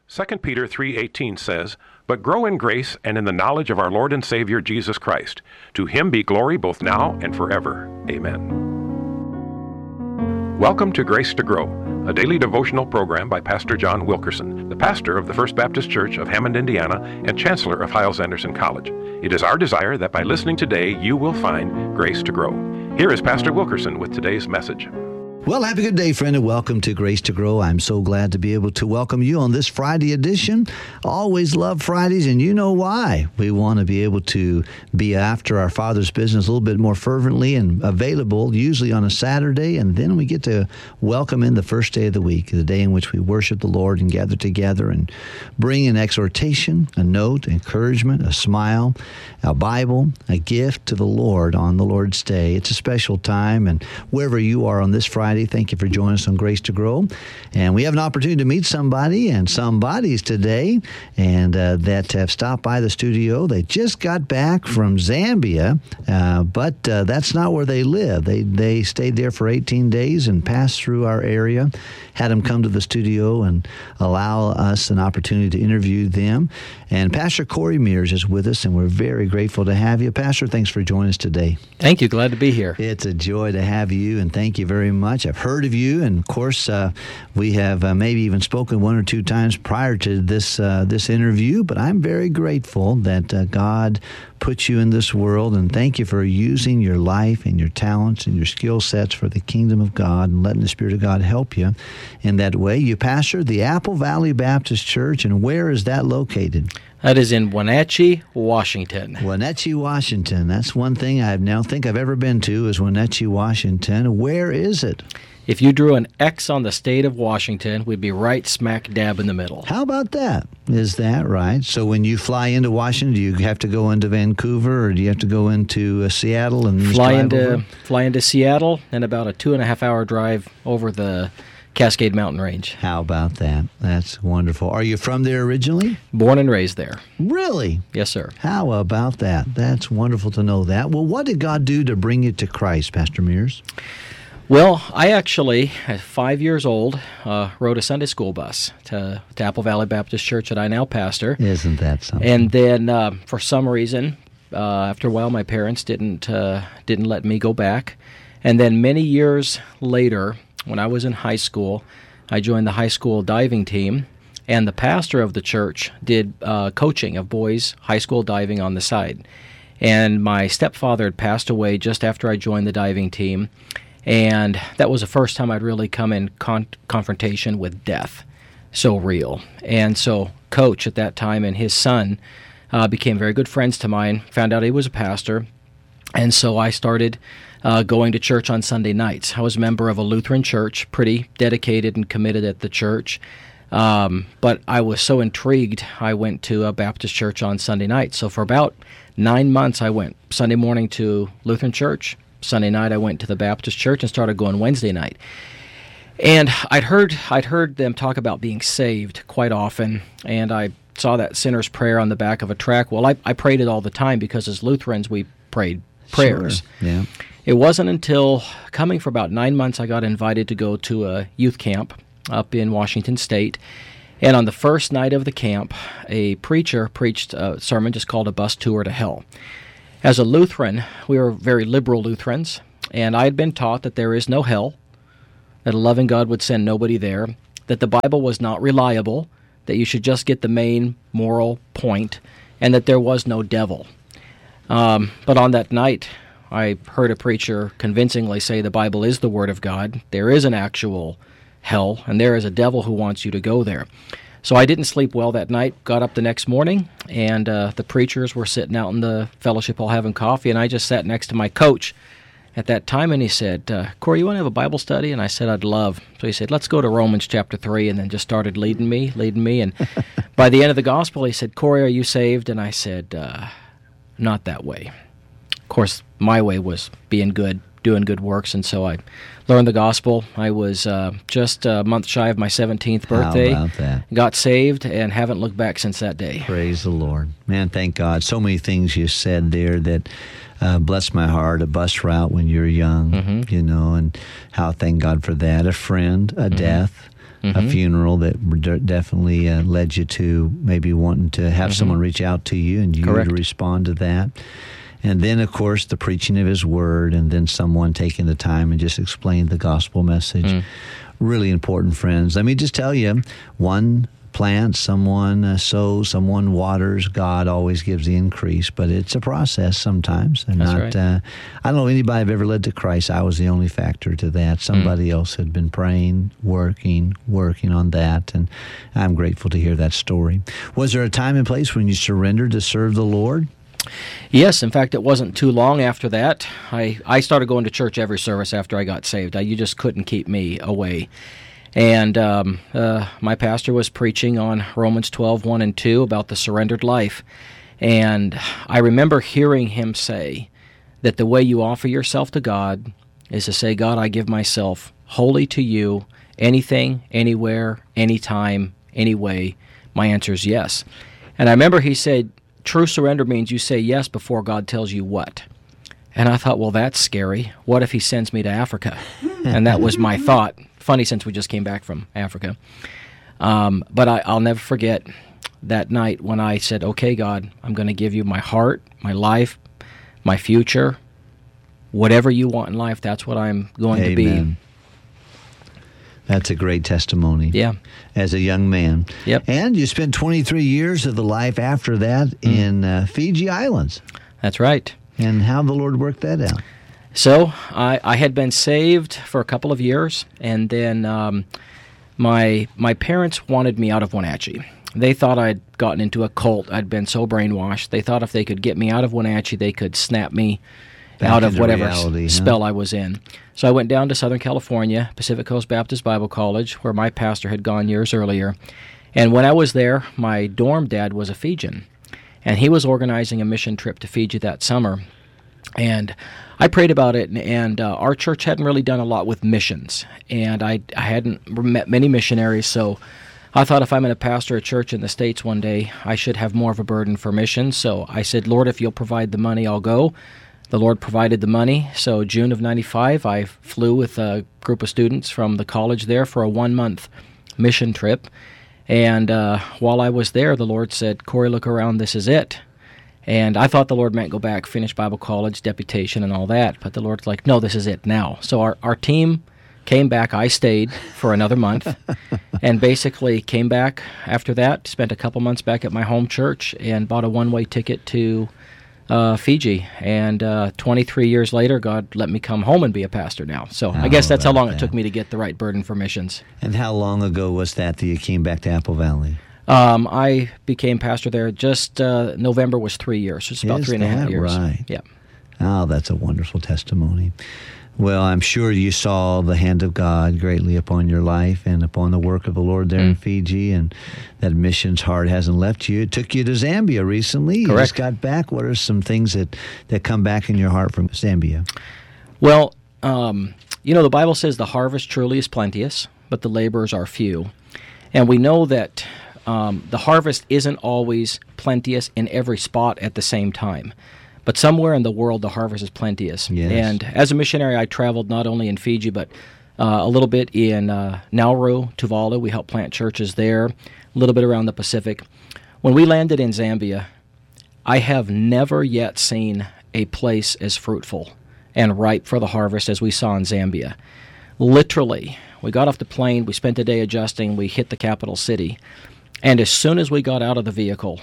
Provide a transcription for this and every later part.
2 Peter 3:18 says, "But grow in grace and in the knowledge of our Lord and Savior Jesus Christ. To him be glory both now and forever. Amen." Welcome to Grace to Grow, a daily devotional program by Pastor John Wilkerson, the pastor of the First Baptist Church of Hammond, Indiana, and chancellor of Hyles-Anderson College. It is our desire that by listening today, you will find grace to grow. Here is Pastor Wilkerson with today's message. Well, have a good day, friend, and welcome to Grace to Grow. I'm so glad to be able to welcome you on this Friday edition. Always love Fridays, and you know why. We want to be able to be after our Father's business a little bit more fervently and available, usually on a Saturday, and then we get to welcome in the first day of the week, the day in which we worship the Lord and gather together and bring an exhortation, a note, encouragement, a smile, a Bible, a gift to the Lord on the Lord's Day. It's a special time, and wherever you are on this Friday, thank you for joining us on Grace to Grow. And we have an opportunity to meet somebody and somebodies today and that have stopped by the studio. They just got back from Zambia, but that's not where they live. They stayed there for 18 days and passed through our area, had them come to the studio and allow us an opportunity to interview them. And Pastor Corey Mears is with us, and we're very grateful to have you. Pastor, thanks for joining us today. Thank you. Glad to be here. It's a joy to have you, and thank you very much. I've heard of you, and of course, we have maybe even spoken one or two times prior to this interview, but I'm very grateful that God put you in this world, and thank you for using your life and your talents and your skill sets for the kingdom of God and letting the Spirit of God help you in that way. You pastor the Apple Valley Baptist Church, and where is that located? That is in Wenatchee, Washington. Wenatchee, Washington. That's one thing I now think I've ever been to is Wenatchee, Washington. Where is it? If you drew an X on the state of Washington, we'd be right smack dab in the middle. How about that? Is that right? So when you fly into Washington, do you have to go into Vancouver, or do you have to go into Seattle and fly into Seattle, and about a 2.5-hour drive over the Cascade Mountain Range. How about that? That's wonderful. Are you from there originally? Born and raised there. Really? Yes, sir. How about that? That's wonderful to know that. Well, what did God do to bring you to Christ, Pastor Mears? Well, I actually, at 5 years old, rode a Sunday school bus to Apple Valley Baptist Church that I now pastor. Isn't that something? And then, for some reason, after a while, my parents didn't let me go back. And then many years later, when I was in high school, I joined the high school diving team, and the pastor of the church did coaching of boys' high school diving on the side. And my stepfather had passed away just after I joined the diving team, and that was the first time I'd really come in confrontation with death, so real. And so Coach at that time and his son became very good friends to mine, found out he was a pastor, and so I started going to church on Sunday nights. I was a member of a Lutheran church, pretty dedicated and committed at the church, but I was so intrigued, I went to a Baptist church on Sunday night. So for about 9 months, I went Sunday morning to Lutheran church. Sunday night, I went to the Baptist church and started going Wednesday night. And I'd heard them talk about being saved quite often, and I saw that sinner's prayer on the back of a tract. Well, I prayed it all the time because as Lutherans, we prayed prayers. Sure. Yeah. It wasn't until coming for about 9 months I got invited to go to a youth camp up in Washington State. And on the first night of the camp, a preacher preached a sermon just called A Bus Tour to Hell. As a Lutheran, we were very liberal Lutherans, and I had been taught that there is no hell, that a loving God would send nobody there, that the Bible was not reliable, that you should just get the main moral point, and that there was no devil. But on that night, I heard a preacher convincingly say the Bible is the Word of God. There is an actual hell, and there is a devil who wants you to go there. So I didn't sleep well that night, got up the next morning, and the preachers were sitting out in the fellowship hall having coffee, and I just sat next to my coach at that time, and he said, Corey, you want to have a Bible study? And I said, I'd love. So he said, let's go to Romans chapter 3, and then just started leading me, and by the end of the gospel, he said, Corey, are you saved? And I said, not that way. Of course, my way was being good, doing good works, and so I learned the gospel. I was just a month shy of my 17th birthday. How about that? Got saved and haven't looked back since that day. Praise the Lord. Man, thank God. So many things you said there that bless my heart. A bus route when you're young, you know, and how thank God for that. A friend, a death, a funeral that definitely led you to maybe wanting to have someone reach out to you and you Correct. to respond to that. And then, of course, the preaching of His Word, and then someone taking the time and just explaining the gospel message. Really important, friends. Let me just tell you, one plants, someone sows, someone waters. God always gives the increase, but it's a process sometimes. And That's right. I don't know anybody I've ever led to Christ. I was the only factor to that. Somebody else had been praying, working on that, and I'm grateful to hear that story. Was there a time and place when you surrendered to serve the Lord? Yes, in fact, it wasn't too long after that. I started going to church every service after I got saved. You just couldn't keep me away. And my pastor was preaching on Romans 12:1 and 2 about the surrendered life. And I remember hearing him say that the way you offer yourself to God is to say, God, I give myself wholly to you, anything, anywhere, anytime, anyway. My answer is yes. And I remember he said, true surrender means you say yes before God tells you what. And I thought, well, that's scary. What if He sends me to Africa? And that was my thought. Funny, since we just came back from Africa. But I'll never forget that night when I said, okay, God, I'm going to give you my heart, my life, my future. Whatever you want in life, that's what I'm going to be. Amen. That's a great testimony. Yeah. As a young man. Yep. And you spent 23 years of the life after that in Fiji Islands. That's right. And how the Lord worked that out? So I had been saved for a couple of years, and then my parents wanted me out of Wenatchee. They thought I'd gotten into a cult. I'd been so brainwashed. They thought if they could get me out of Wenatchee, they could snap me out of into whatever reality, spell I was in. So I went down to Southern California, Pacific Coast Baptist Bible College, where my pastor had gone years earlier. And when I was there, my dorm dad was a Fijian, and he was organizing a mission trip to Fiji that summer. And I prayed about it, and our church hadn't really done a lot with missions, and I hadn't met many missionaries, so I thought if I'm going to pastor a church in the States one day, I should have more of a burden for missions. So I said, Lord, if you'll provide the money, I'll go. The Lord provided the money, so June of 95, I flew with a group of students from the college there for a 1-month mission trip, and while I was there, the Lord said, Corey, look around, this is it. And I thought the Lord meant go back, finish Bible college, deputation, and all that. But the Lord's like, no, this is it now. So our team came back. I stayed for another month and basically came back after that, spent a couple months back at my home church and bought a one-way ticket to Fiji. And 23 years later, God let me come home and be a pastor now. So I guess that's how long it took me to get the right burden for missions. And how long ago was that you came back to Apple Valley? I became pastor there just November was 3 years. So it's about 3.5 years. Right? Yeah. Oh, that's a wonderful testimony. Well, I'm sure you saw the hand of God greatly upon your life and upon the work of the Lord there in Fiji, and that missions heart hasn't left you. It took you to Zambia recently. You Correct. just got back. What are some things that come back in your heart from Zambia? Well, the Bible says the harvest truly is plenteous, but the laborers are few. And we know that the harvest isn't always plenteous in every spot at the same time. But somewhere in the world, the harvest is plenteous. Yes. And as a missionary, I traveled not only in Fiji, but a little bit in Nauru, Tuvalu. We helped plant churches there, a little bit around the Pacific. When we landed in Zambia, I have never yet seen a place as fruitful and ripe for the harvest as we saw in Zambia. Literally, we got off the plane, we spent a day adjusting, we hit the capital city, and as soon as we got out of the vehicle,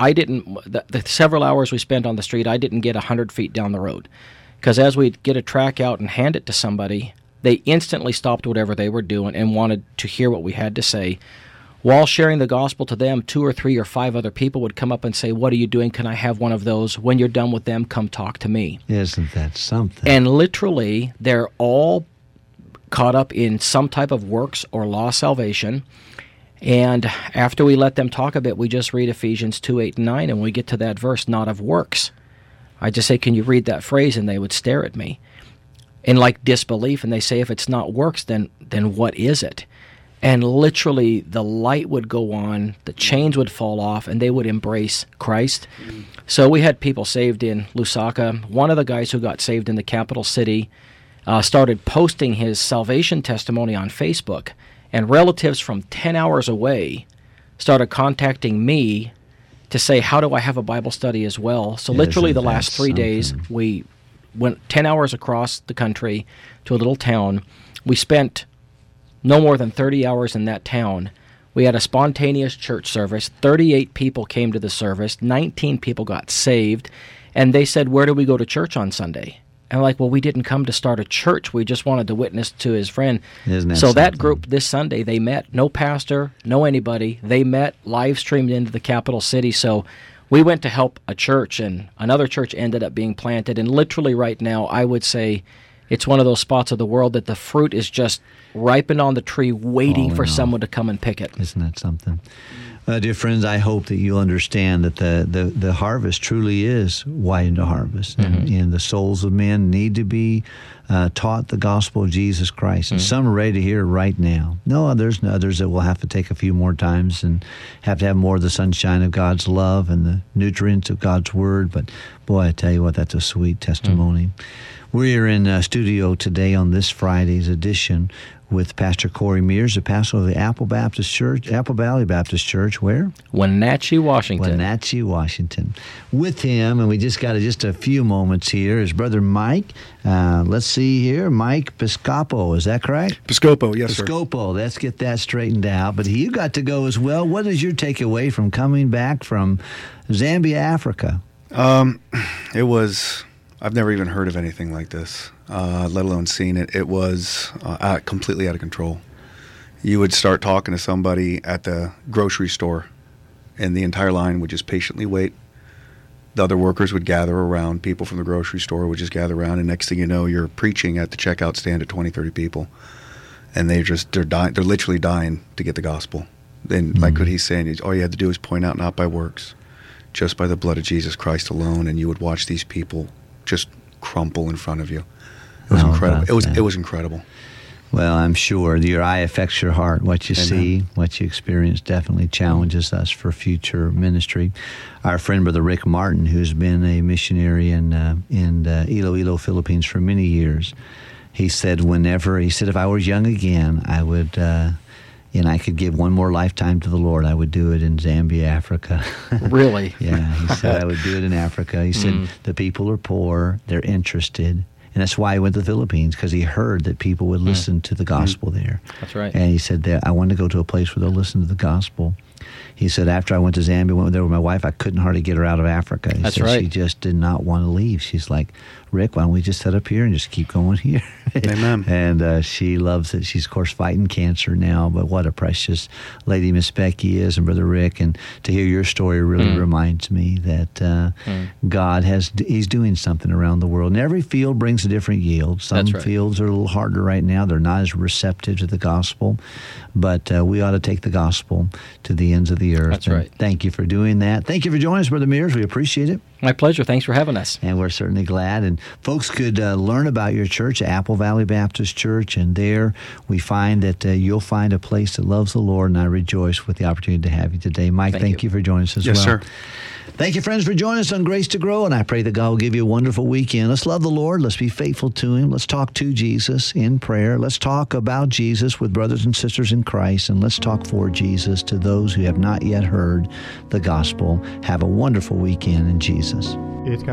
the several hours we spent on the street, I didn't get 100 feet down the road. Because as we'd get a tract out and hand it to somebody, they instantly stopped whatever they were doing and wanted to hear what we had to say. While sharing the gospel to them, 2 or 3 or 5 other people would come up and say, what are you doing? Can I have one of those? When you're done with them, come talk to me. Isn't that something? And literally, they're all caught up in some type of works or law salvation. And after we let them talk a bit, we just read Ephesians 2:8-9, and we get to that verse, not of works. I just say, can you read that phrase? And they would stare at me in like disbelief, and they say, if it's not works, then what is it? And literally, the light would go on, the chains would fall off, and they would embrace Christ. So we had people saved in Lusaka. One of the guys who got saved in the capital city started posting his salvation testimony on Facebook. And relatives from 10 hours away started contacting me to say, how do I have a Bible study as well? So literally the last 3 days, we went 10 hours across the country to a little town. We spent no more than 30 hours in that town. We had a spontaneous church service. 38 people came to the service. 19 people got saved. And they said, where do we go to church on Sunday? And I'm like, well, we didn't come to start a church. We just wanted to witness to his friend. So that group this Sunday, they met. No pastor, no anybody. They met, live streamed into the capital city. So we went to help a church, and another church ended up being planted. And literally right now, I would say it's one of those spots of the world that the fruit is just ripened on the tree, waiting for someone to come and pick it. Isn't that something? Dear friends, I hope that you understand that the harvest truly is white into harvest, and the souls of men need to be taught the gospel of Jesus Christ. And some are ready to hear it right now. No, there's others that will have to take a few more times and have to have more of the sunshine of God's love and the nutrients of God's word. But boy, I tell you what, that's a sweet testimony. We are in studio today on this Friday's edition with Pastor Corey Mears, the pastor of the Apple Valley Baptist Church. Where? Wenatchee, Washington. Wenatchee, Washington. With him, and we just got just a few moments here, is Brother Mike. Let's see here, Mike Piscopo. Is that correct? Piscopo, yes, sir. Piscopo. Let's get that straightened out. But you got to go as well. What is your takeaway from coming back from Zambia, Africa? It was... I've never even heard of anything like this, let alone seen it. It was completely out of control. You would start talking to somebody at the grocery store, and the entire line would just patiently wait. The other workers would gather around. People from the grocery store would just gather around, and next thing you know, you're preaching at the checkout stand to 20, 30 people. And they're dying. They're literally dying to get the gospel. And like what he's saying, all you had to do is point out, not by works, just by the blood of Jesus Christ alone, and you would watch these people just crumple in front of you. It was incredible. It was incredible. Well, I'm sure your eye affects your heart. What you see, what you experience definitely challenges us for future ministry. Our friend Brother Rick Martin, who's been a missionary in Iloilo, Philippines for many years, he said if I was young again, I would, and I could give one more lifetime to the Lord, I would do it in Zambia, Africa. Really? Yeah, he said I would do it in Africa. He said the people are poor, they're interested. And that's why he went to the Philippines, because he heard that people would listen to the gospel there. That's right. And he said that I wanted to go to a place where they'll listen to the gospel. He said, after I went to Zambia, went there with my wife, I couldn't hardly get her out of Africa. He That's said right. She just did not want to leave. She's like, Rick, why don't we just set up here and just keep going here? Amen. And she loves it. She's, of course, fighting cancer now, but what a precious lady Miss Becky is, and Brother Rick. And to hear your story really reminds me that God he's doing something around the world. And every field brings a different yield. Some fields are a little harder right now. They're not as receptive to the gospel. But we ought to take the gospel to the ends of the earth. That's right. Thank you for doing that. Thank you for joining us, Brother Mears. We appreciate it. My pleasure. Thanks for having us. And we're certainly glad. And folks could learn about your church, Apple Valley Baptist Church, and there we find that you'll find a place that loves the Lord, and I rejoice with the opportunity to have you today. Mike, thank you for joining us as well. Yes, sir. Thank you, friends, for joining us on Grace to Grow, and I pray that God will give you a wonderful weekend. Let's love the Lord. Let's be faithful to Him. Let's talk to Jesus in prayer. Let's talk about Jesus with brothers and sisters in Christ, and let's talk for Jesus to those who have not yet heard the gospel. Have a wonderful weekend in Jesus.